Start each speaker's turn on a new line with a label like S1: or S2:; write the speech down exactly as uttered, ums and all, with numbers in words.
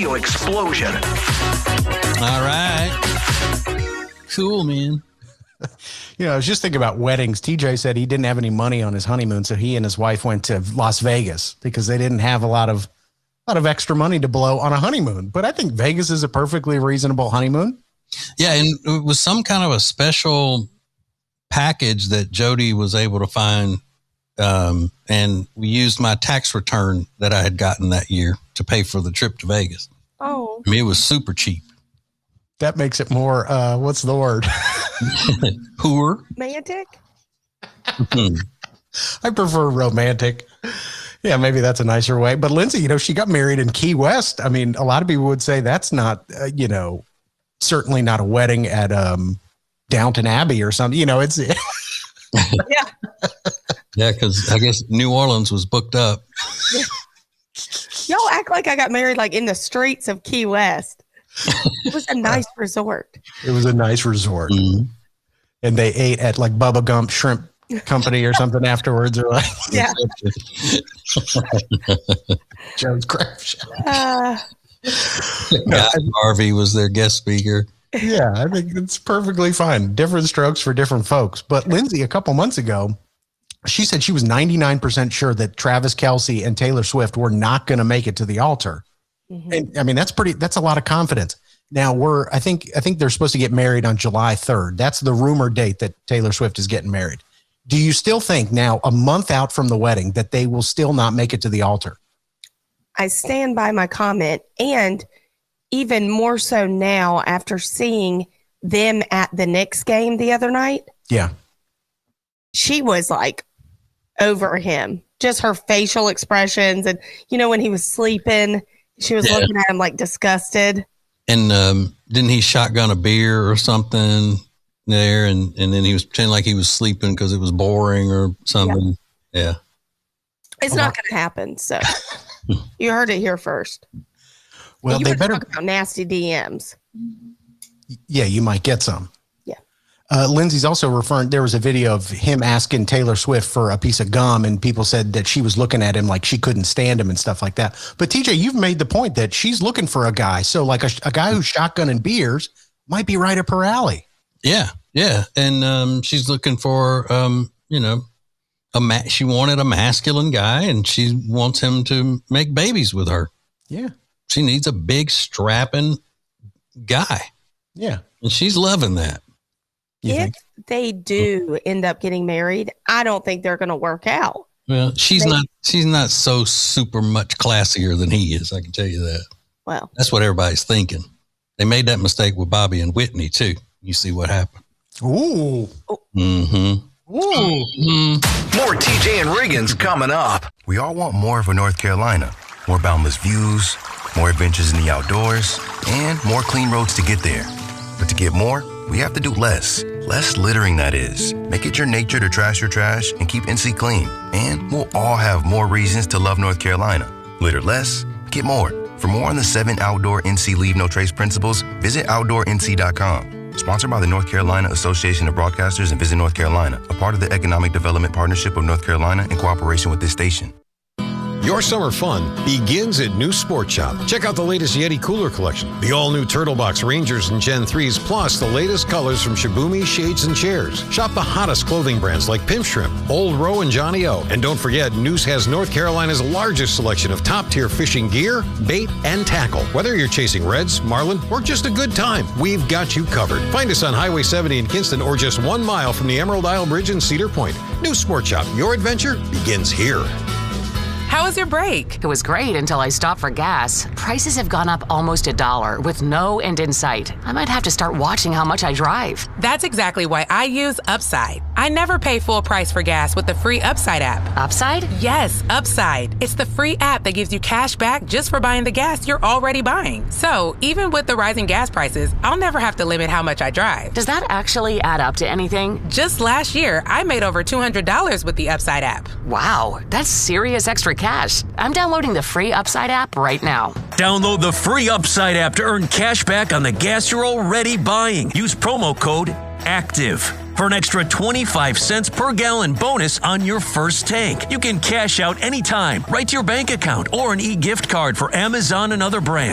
S1: radio explosion.
S2: All right. Cool, man.
S3: You know, I was just thinking about weddings. T J said he didn't have any money on his honeymoon, so he and his wife went to Las Vegas because they didn't have a lot of a lot of extra money to blow on a honeymoon. But I think Vegas is a perfectly reasonable honeymoon.
S2: Yeah, and it was some kind of a special package that Jody was able to find, um, and we used my tax return that I had gotten that year to pay for the trip to Vegas.
S4: Oh,
S2: I mean, it was super cheap.
S3: That makes it more, uh, what's the word?
S2: Poor.
S4: romantic?
S3: I prefer romantic. Yeah, maybe that's a nicer way. But Lindsay, you know, she got married in Key West. I mean, a lot of people would say that's not, uh, you know, certainly not a wedding at um, Downton Abbey or something. You know, it's.
S4: Yeah.
S2: Yeah, because I guess New Orleans was booked up.
S4: Y'all act like I got married like in the streets of Key West. It was a nice resort.
S3: It was a nice resort.
S2: Mm-hmm.
S3: And they ate at like Bubba Gump Shrimp Company or something afterwards. Or like,
S4: Yeah.
S3: Joe's Crab Shack.
S4: Uh,
S2: Guy Harvey was their guest speaker.
S3: Yeah, I think it's perfectly fine. Different strokes for different folks. But Lindsay, a couple months ago, she said she was ninety-nine percent sure that Travis Kelce and Taylor Swift were not going to make it to the altar. Mm-hmm. And I mean, that's pretty, that's a lot of confidence. Now we're, I think, I think they're supposed to get married on July third. That's the rumor date that Taylor Swift is getting married. Do you still think now, a month out from the wedding, that they will still not make it to the altar?
S4: I stand by my comment, and even more so now after seeing them at the Knicks game the other night.
S3: Yeah.
S4: She was like over him, just her facial expressions. And, you know, when he was sleeping, she was yeah. looking at him like disgusted.
S2: And um, didn't he shotgun a beer or something there? And, and then he was pretending like he was sleeping because it was boring or something. Yeah. yeah.
S4: It's oh, not going to happen. So you heard it here first.
S3: Well,
S4: you
S3: they better
S4: talk about nasty D Ms.
S3: Yeah, you might get some.
S4: Yeah.
S3: Uh, Lindsay's also referring, there was a video of him asking Taylor Swift for a piece of gum, and people said that she was looking at him like she couldn't stand him and stuff like that. But T J, you've made the point that she's looking for a guy. So like a, a guy who's shotgunning beers might be right up her alley.
S2: Yeah. Yeah. And um, she's looking for, um, you know, a ma- she wanted a masculine guy, and she wants him to make babies with her.
S3: Yeah.
S2: She needs a big strapping guy.
S3: Yeah.
S2: And she's loving that.
S4: You if think? They do end up getting married, I don't think they're going to work out.
S2: Well, she's they, not, she's not so super much classier than he is. I can tell you that.
S4: Well,
S2: that's what everybody's thinking. They made that mistake with Bobby and Whitney too. You see what happened.
S3: Ooh.
S2: Mm-hmm.
S3: Ooh.
S1: Mm-hmm. More T J and Riggins coming up.
S5: We all want more for North Carolina. More boundless views, more adventures in the outdoors, and more clean roads to get there. But to get more, we have to do less. Less littering, that is. Make it your nature to trash your trash and keep N C clean. And we'll all have more reasons to love North Carolina. Litter less, get more. For more on the seven outdoor N C Leave No Trace principles, visit outdoor N C dot com. Sponsored by the North Carolina Association of Broadcasters and Visit North Carolina, a part of the Economic Development Partnership of North Carolina in cooperation with this station.
S6: Your summer fun begins at New Sport Shop. Check out the latest Yeti cooler collection, the all-new Turtle Box Rangers and Gen threes, plus the latest colors from Shibumi Shades and Chairs. Shop the hottest clothing brands like Pimp Shrimp, Old Row, and Johnny O. And don't forget, News has North Carolina's largest selection of top-tier fishing gear, bait, and tackle. Whether you're chasing reds, marlin, or just a good time, we've got you covered. Find us on Highway seventy in Kinston or just one mile from the Emerald Isle Bridge in Cedar Point. New Sport Shop, your adventure begins here.
S7: How was your break?
S8: It was great until I stopped for gas. Prices have gone up almost a dollar with no end in sight. I might have to start watching how much I drive.
S7: That's exactly why I use Upside. I never pay full price for gas with the free Upside app.
S8: Upside?
S7: Yes, Upside. It's the free app that gives you cash back just for buying the gas you're already buying. So even with the rising gas prices, I'll never have to limit how much I drive.
S8: Does that actually add up to anything?
S7: Just last year, I made over two hundred dollars with the Upside app.
S8: Wow, that's serious extra cash. I'm downloading the free Upside app right now.
S9: Download the free Upside app to earn cash back on the gas you're already buying. Use promo code ACTIVE for an extra twenty-five cents per gallon bonus on your first tank. You can cash out anytime, right to your bank account, or an e-gift card for Amazon and other brands.